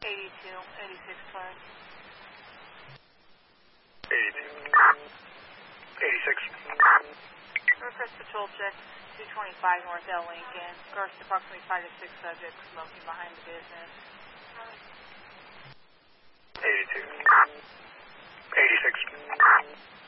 82, 86 card. 82. 86. Request patrol check 225 North L Lincoln. Regards to approximately 5 to 6 subjects smoking behind the business.